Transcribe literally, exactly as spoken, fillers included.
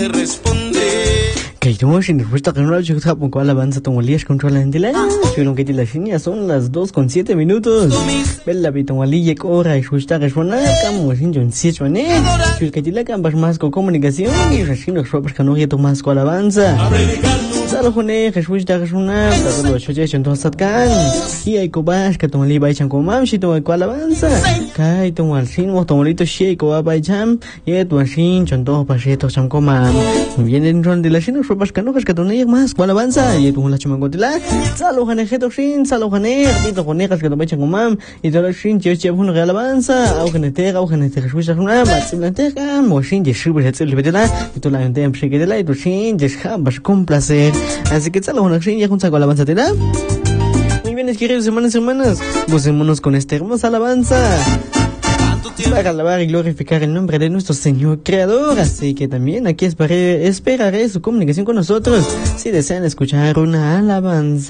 Que yo sin respuesta que no lo chico con cuál avanza tu molías controla en dile. Si lo que te la línea son las dos con siete minutos. Bella pito molilla cora y justa que suena como sin yo en sí suene. Si el que te la campas más con comunicación y recién los ropas que no ya tomas cuál avanza. Salo hone que justa que suena todo lo choche en todo satkan. Y hay cobas que tu molí baichan con mam si tu cuál avanza. Kai tu mal sin mo tu molito shake o baichan y tu sin chon todo paseto chon comam. Vienen ron de la línea ropas que no que tu no más cuál avanza y tu la chumangotila. Salo hane que tu sin salo hane y tu hone que tu baichan con mam y tu sin che che uno que avanza au que ne te au que ne te justa una simplemente que mo sin je sube el cel betela y tu la ente que de la y tu sin je vas con placer. Así que salo hane sin ya con saco alabanza te da. Muy bien, queridos hermanos y hermanas, gocémonos con esta hermosa alabanza para alabar y glorificar el nombre de nuestro Señor Creador. Así que también aquí esperaré, esperaré su comunicación con nosotros si desean escuchar una alabanza.